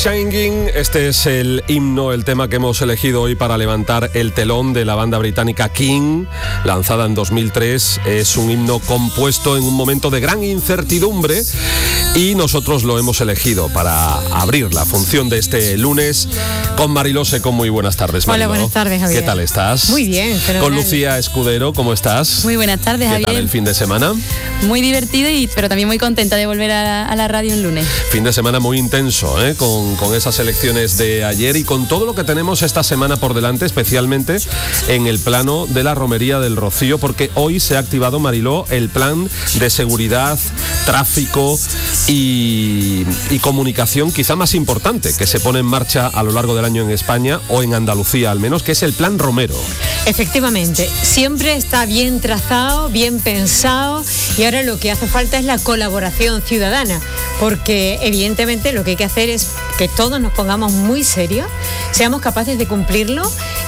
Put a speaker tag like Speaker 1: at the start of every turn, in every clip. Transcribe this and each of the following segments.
Speaker 1: Changing, este es el himno, el tema que hemos elegido hoy para levantar el telón de la banda británica King, lanzada en 2003. Es un himno compuesto en un momento de gran incertidumbre y nosotros lo hemos elegido para abrir la función de este lunes con Mariló Secón. Muy buenas tardes, Mariló.
Speaker 2: Hola, buenas tardes, Javier.
Speaker 1: ¿Qué tal estás?
Speaker 2: Muy bien, fenomenal.
Speaker 1: Con Lucía Escudero, ¿cómo estás?
Speaker 2: Muy buenas tardes, Javier.
Speaker 1: ¿Qué tal el fin de semana?
Speaker 2: Muy divertido, pero también muy contenta de volver a la radio un lunes.
Speaker 1: Fin de semana muy intenso, con esas elecciones de ayer y con todo lo que tenemos esta semana por delante, especialmente en el plano de la Romería del Rocío, porque hoy se ha activado, Mariló, el plan de seguridad, tráfico y comunicación quizá más importante que se pone en marcha a lo largo del año en España, o en Andalucía al menos, que es el Plan Romero.
Speaker 3: Efectivamente, siempre está bien trazado, bien pensado, y ahora lo que hace falta es la colaboración ciudadana, porque evidentemente lo que hay que hacer es que todos nos pongamos muy serios, seamos capaces de cumplirlo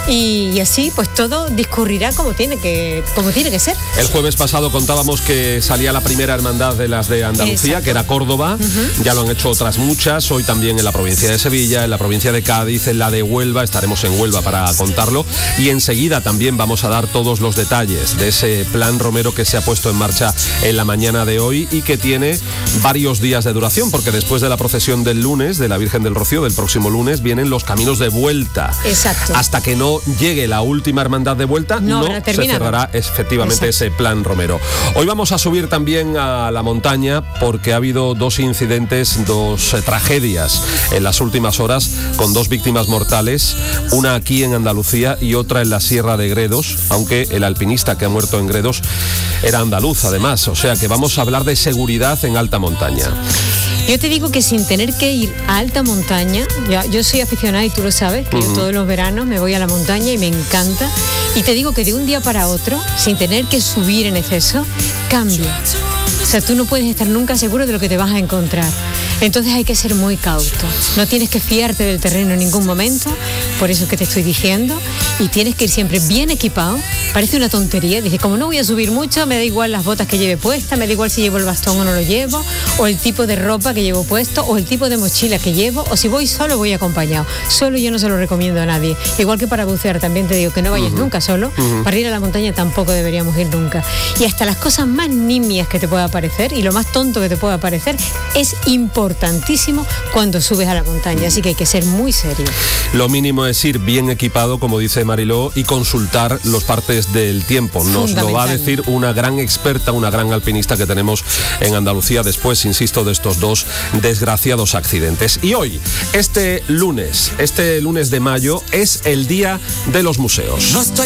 Speaker 3: y así pues todo discurrirá como tiene que ser.
Speaker 1: El jueves pasado contábamos que salía la primera hermandad de las de Andalucía. Exacto. Que era Córdoba. Ya lo han hecho otras muchas, hoy también en la provincia de Sevilla, en la provincia de Cádiz, en la de Huelva. Estaremos en Huelva para contarlo y enseguida también vamos a dar todos los detalles de ese plan Romero que se ha puesto en marcha en la mañana de hoy y que tiene varios días de duración, porque después de la procesión del lunes de la Virgen del Rocío, del próximo lunes, vienen los caminos de vuelta.
Speaker 3: Exacto.
Speaker 1: Hasta que no llegue la última hermandad de vuelta, no se cerrará efectivamente. Exacto. Ese plan Romero. Hoy vamos a subir también a la montaña porque ha habido dos incidentes, dos tragedias en las últimas horas con dos víctimas mortales, una aquí en Andalucía y otra en la Sierra de Gredos, aunque el alpinista que ha muerto en Gredos era andaluz además, o sea que vamos a hablar de seguridad en alta montaña.
Speaker 3: Yo te digo que sin tener que ir a alta montaña, yo soy aficionada y tú lo sabes, que yo todos los veranos me voy a la montaña y me encanta, y te digo que de un día para otro, sin tener que subir en exceso, cambia. O sea, tú no puedes estar nunca seguro de lo que te vas a encontrar. Entonces hay que ser muy cauto. No tienes que fiarte del terreno en ningún momento, por eso es que te estoy diciendo, y tienes que ir siempre bien equipado. Parece una tontería, dices, como no voy a subir mucho, me da igual las botas que lleve puestas, me da igual si llevo el bastón o no lo llevo, o el tipo de ropa que llevo puesto, o el tipo de mochila que llevo, o si voy solo, voy acompañado. Solo yo no se lo recomiendo a nadie. Igual que para bucear también te digo que no vayas nunca solo, para ir a la montaña tampoco deberíamos ir nunca. Y hasta las cosas más nimias que te pueda parecer, y lo más tonto que te pueda parecer, es importantísimo cuando subes a la montaña, así que hay que ser muy serio.
Speaker 1: Lo mínimo es ir bien equipado, como dice Mariló, y consultar los partes del tiempo. Nos lo va a decir una gran experta, una gran alpinista que tenemos en Andalucía después, insisto, de estos dos desgraciados accidentes. Y hoy, este lunes de mayo, es el Día de los Museos.